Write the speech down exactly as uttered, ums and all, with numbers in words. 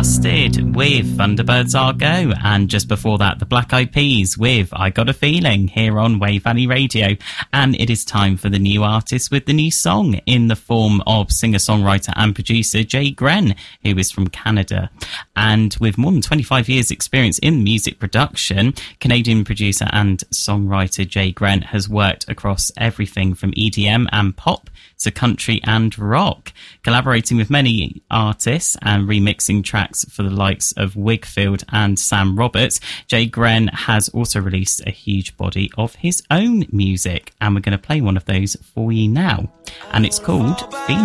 Busted with Thunderbirds Are Go, and just before that the Black Eyed Peas with I Got a Feeling here on Wave Valley Radio. And it is time for the new artist with the new song in the form of singer-songwriter and producer Jay Gren, who is from Canada. And with more than twenty-five years experience in music production, Canadian producer and songwriter Jay Gren has worked across everything from E D M and pop to country and rock, collaborating with many artists and remixing tracks for the likes of Wigfield and Sam Roberts. Jay Gren has also released a huge body of his own music, and we're going to play one of those for you now, and it's called Phoenix.